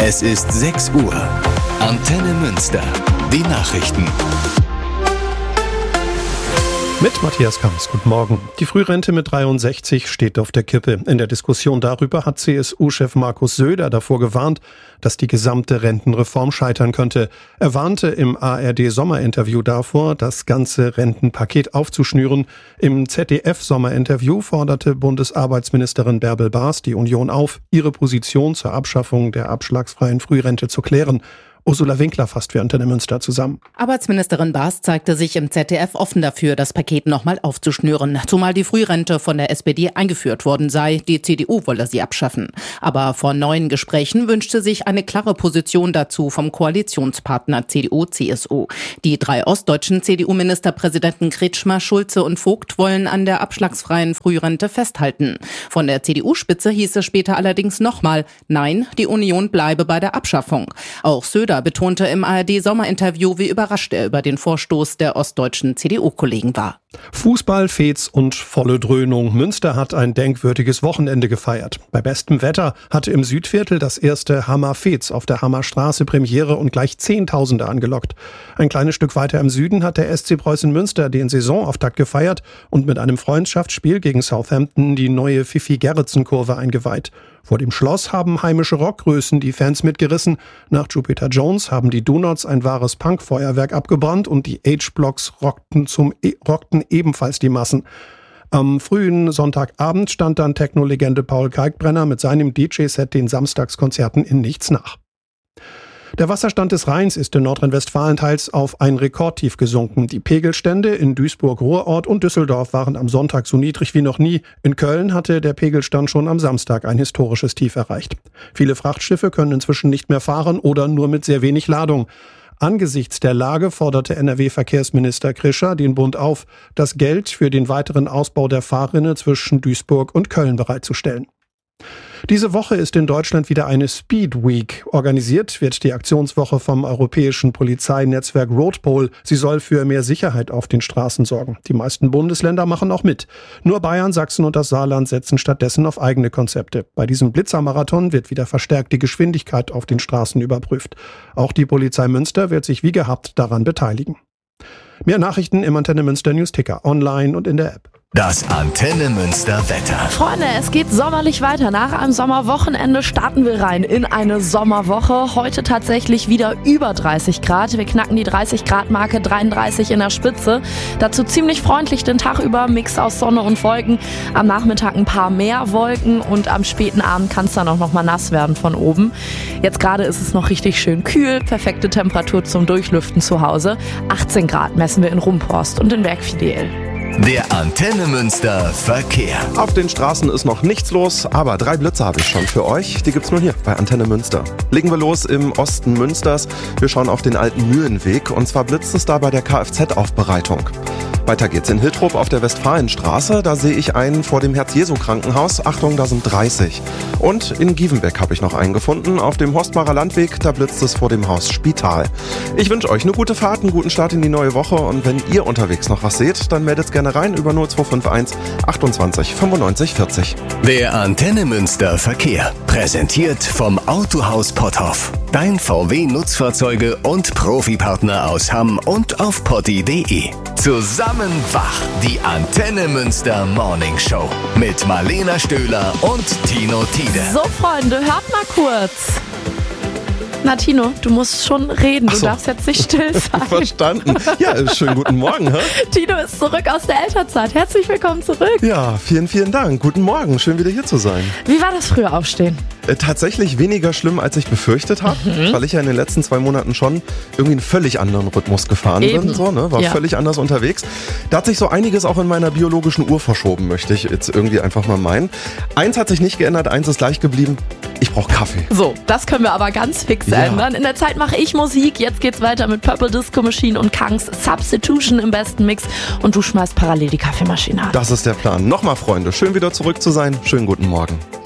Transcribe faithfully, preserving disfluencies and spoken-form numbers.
Es ist sechs Uhr. Antenne Münster. Die Nachrichten. Mit Matthias Kamps, guten Morgen. Die Frührente mit dreiundsechzig steht auf der Kippe. In der Diskussion darüber hat C S U-Chef Markus Söder davor gewarnt, dass die gesamte Rentenreform scheitern könnte. Er warnte im A R D-Sommerinterview davor, das ganze Rentenpaket aufzuschnüren. Im Z D F-Sommerinterview forderte Bundesarbeitsministerin Bärbel Baas die Union auf, ihre Position zur Abschaffung der abschlagsfreien Frührente zu klären. Ursula Winkler fasst für Antenne Münster zusammen. Arbeitsministerin Baas zeigte sich im Z D F offen dafür, das Paket nochmal aufzuschnüren, zumal die Frührente von der S P D eingeführt worden sei. Die C D U wolle sie abschaffen. Aber vor neuen Gesprächen wünschte sich eine klare Position dazu vom Koalitionspartner C D U C S U. Die drei ostdeutschen C D U-Ministerpräsidenten Kretschmer, Schulze und Vogt wollen an der abschlagsfreien Frührente festhalten. Von der C D U-Spitze hieß es später allerdings nochmal, nein, die Union bleibe bei der Abschaffung. Auch Söder betonte im A R D-Sommerinterview, wie überrascht er über den Vorstoß der ostdeutschen C D U-Kollegen war. Fußball, Fez und volle Dröhnung. Münster hat ein denkwürdiges Wochenende gefeiert. Bei bestem Wetter hatte im Südviertel das erste Hammer-Fez auf der Hammerstraße Premiere und gleich Zehntausende angelockt. Ein kleines Stück weiter im Süden hat der S C Preußen Münster den Saisonauftakt gefeiert und mit einem Freundschaftsspiel gegen Southampton die neue Fifi-Gerritsen-Kurve eingeweiht. Vor dem Schloss haben heimische Rockgrößen die Fans mitgerissen. Nach Jupiter Jones haben die Donuts ein wahres Punkfeuerwerk abgebrannt und die H-Blocks rockten, zum e- rockten ebenfalls die Massen. Am frühen Sonntagabend stand dann Techno-Legende Paul Kalkbrenner mit seinem D J-Set den Samstagskonzerten in nichts nach. Der Wasserstand des Rheins ist in Nordrhein-Westfalen teils auf ein Rekordtief gesunken. Die Pegelstände in Duisburg-Ruhrort und Düsseldorf waren am Sonntag so niedrig wie noch nie. In Köln hatte der Pegelstand schon am Samstag ein historisches Tief erreicht. Viele Frachtschiffe können inzwischen nicht mehr fahren oder nur mit sehr wenig Ladung. Angesichts der Lage forderte N R W-Verkehrsminister Krischer den Bund auf, das Geld für den weiteren Ausbau der Fahrrinne zwischen Duisburg und Köln bereitzustellen. Diese Woche ist in Deutschland wieder eine Speed Week. Organisiert wird die Aktionswoche vom europäischen Polizeinetzwerk Roadpol. Sie soll für mehr Sicherheit auf den Straßen sorgen. Die meisten Bundesländer machen auch mit. Nur Bayern, Sachsen und das Saarland setzen stattdessen auf eigene Konzepte. Bei diesem Blitzermarathon wird wieder verstärkt die Geschwindigkeit auf den Straßen überprüft. Auch die Polizei Münster wird sich wie gehabt daran beteiligen. Mehr Nachrichten im Antenne Münster News-Ticker, online und in der App. Das Antenne Münster Wetter. Freunde, es geht sommerlich weiter. Nach einem Sommerwochenende starten wir rein in eine Sommerwoche. Heute tatsächlich wieder über dreißig Grad. Wir knacken die dreißig Grad Marke, dreiunddreißig in der Spitze. Dazu ziemlich freundlich den Tag über, Mix aus Sonne und Wolken. Am Nachmittag ein paar mehr Wolken und am späten Abend kann es dann auch noch mal nass werden von oben. Jetzt gerade ist es noch richtig schön kühl. Perfekte Temperatur zum Durchlüften zu Hause. achtzehn Grad messen wir in Rumporst und in Bergfidel. Der Antenne Münster Verkehr. Auf den Straßen ist noch nichts los, aber drei Blitze habe ich schon für euch. Die gibt's nur hier bei Antenne Münster. Legen wir los im Osten Münsters. Wir schauen auf den alten Mühlenweg und zwar blitzt es da bei der Kfz-Aufbereitung. Weiter geht's in Hiltrup auf der Westfalenstraße. Da sehe ich einen vor dem Herz-Jesu-Krankenhaus. Achtung, da sind dreißig. Und in Gievenbeck habe ich noch einen gefunden. Auf dem Horstmarer Landweg, da blitzt es vor dem Haus Spital. Ich wünsche euch eine gute Fahrt, einen guten Start in die neue Woche. Und wenn ihr unterwegs noch was seht, dann meldet gerne rein über null zwei fünf eins achtundzwanzig fünfundneunzig vierzig. Der Antenne Münster Verkehr. Präsentiert vom Autohaus Potthoff. Dein V W-Nutzfahrzeuge und Profipartner aus Hamm und auf potti punkt de. Zusammen wach, die Antenne Münster Morning Show mit Marlena Stöhler und Tino Tiede. So Freunde, hört mal kurz. Na Tino, du musst schon reden, du so. darfst jetzt nicht still sein. Verstanden. Ja, schönen guten Morgen. Hä? Tino ist zurück aus der Elternzeit. Herzlich willkommen zurück. Ja, vielen, vielen Dank. Guten Morgen, schön wieder hier zu sein. Wie war das früher Aufstehen? Äh, tatsächlich weniger schlimm, als ich befürchtet habe, mhm. weil ich ja in den letzten zwei Monaten schon irgendwie einen völlig anderen Rhythmus gefahren Eben. bin. So, ne? War ja. völlig anders unterwegs. Da hat sich so einiges auch in meiner biologischen Uhr verschoben, möchte ich jetzt irgendwie einfach mal meinen. Eins hat sich nicht geändert, eins ist gleich geblieben. Ich brauche Kaffee. So, das können wir aber ganz fix ja. ändern. In der Zeit mache ich Musik. Jetzt geht's weiter mit Purple Disco Machine und Kangs Substitution im besten Mix. Und du schmeißt parallel die Kaffeemaschine an. Das ist der Plan. Nochmal, Freunde, schön wieder zurück zu sein. Schönen guten Morgen.